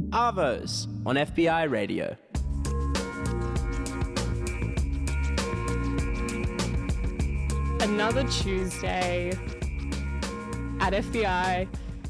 Arvos on FBI Radio. Another Tuesday at FBI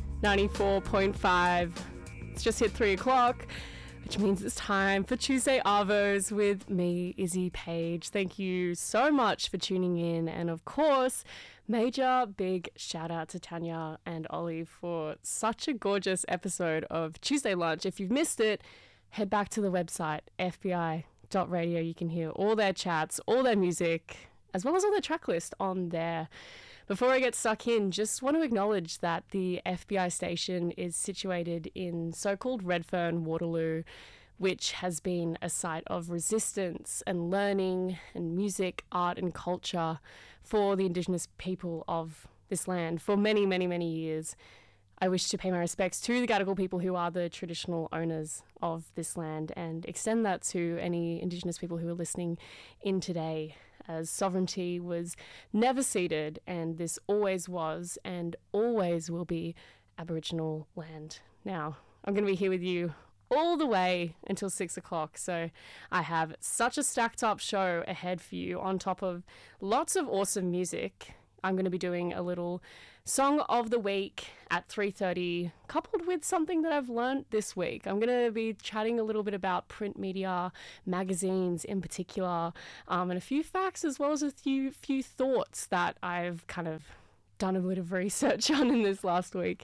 94.5. It's just hit 3 o'clock, which means it's time for Tuesday Arvos with me, Izzy Page. Thank you so much for tuning in. And of course, major big shout out to Tanya and Ollie for such a gorgeous episode of Tuesday Lunch. If you've missed it, head back to the website, fbi.radio. You can hear all their chats, all their music, as well as all their track list on there. Before I get stuck in, just want to acknowledge that the FBI station is situated in so-called Redfern, Waterloo, which has been a site of resistance and learning and music, art and culture for the Indigenous people of this land for many, many, many years. I wish to pay my respects to the Gadigal people who are the traditional owners of this land and extend that to any Indigenous people who are listening in today, as sovereignty was never ceded and this always was and always will be Aboriginal land. Now, I'm going to be here with you all the way until 6 o'clock, so I have such a stacked up show ahead for you on top of lots of awesome music. I'm going to be doing a little Song of the Week at 3:30, coupled with something that I've learned this week. I'm going to be chatting a little bit about print media, magazines in particular, and a few facts as well as a few thoughts that I've kind of done a bit of research on in this last week.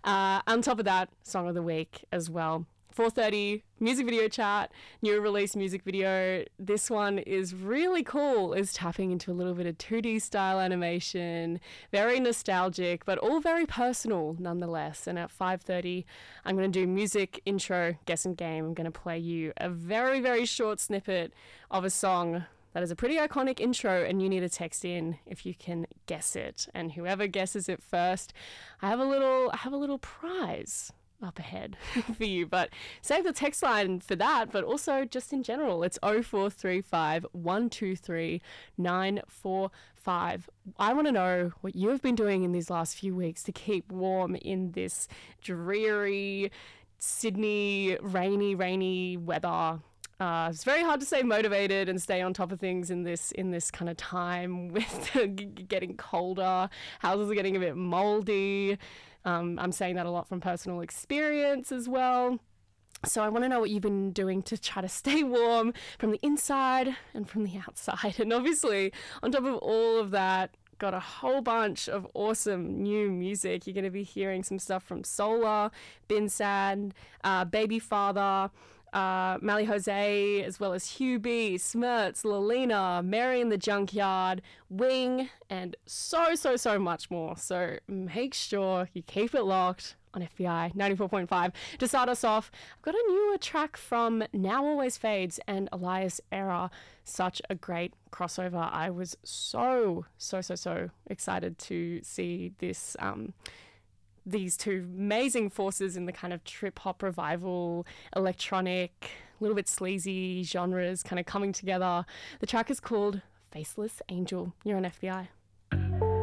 On top of that, Song of the Week as well. 4:30, music video chat, new release music video. This one is really cool. It's tapping into a little bit of 2D style animation, very nostalgic, but all very personal nonetheless. And at 5:30, I'm going to do music intro, guess and game. I'm going to play you a very, very short snippet of a song that is a pretty iconic intro, and you need to text in if you can guess it. And whoever guesses it first, I have a little prize up ahead for you, but save the text line for that, but also just in general, it's 0435 123 945. I want to know what you have been doing in these last few weeks to keep warm in this dreary Sydney rainy weather. It's very hard to stay motivated and stay on top of things in this kind of time with getting colder. Houses are getting a bit moldy. I'm saying that a lot from personal experience as well. So I want to know what you've been doing to try to stay warm from the inside and from the outside. And obviously, on top of all of that, got a whole bunch of awesome new music. You're going to be hearing some stuff from Solar, Binsad, Baby Father, Mally Jose, as well as Hubie, Smirts, Lalina, Mary in the Junkyard, Wing, and so much more. So make sure you keep it locked on FBI 94.5. To start us off, I've got a newer track from Now Always Fades and Elias Era. Such a great crossover. I was so excited to see this these two amazing forces in the kind of trip-hop revival, electronic, a little bit sleazy genres kind of coming together. The track is called Faceless Angel. You're on FBI.